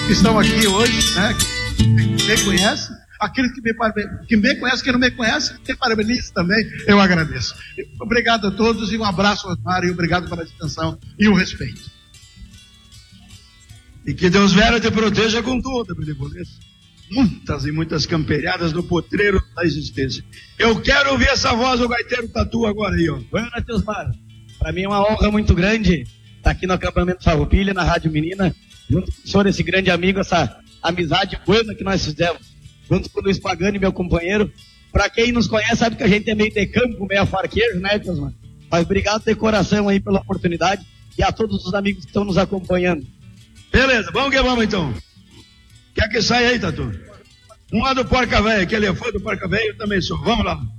que estão aqui hoje, né, que me conhecem, aqueles que me conhecem, que não me conhecem, que parabenizam também, eu agradeço. Obrigado a todos e um abraço, Osmar, e obrigado pela atenção e o respeito. E que Deus velho te proteja com toda benevolência. Muitas e muitas camperiadas no potreiro da existência. Eu quero ouvir essa voz do gaiteiro Tatu agora aí, ó. Boa noite, Osmar. Para mim é uma honra muito grande estar aqui no acampamento Farroupilha, na Rádio Menina, junto com o senhor, esse grande amigo, essa amizade boa que nós fizemos, junto com o Luiz Pagani, meu companheiro. Para quem nos conhece, sabe que a gente é meio de campo, meio farqueiro, né, Osmar? Mas obrigado de coração aí pela oportunidade e a todos os amigos que estão nos acompanhando. Beleza, vamos que vamos então. Quer que saia aí, Tatu? Um lá do Porca Velha, que ele é fã do Porca Velha, eu também sou. Vamos lá.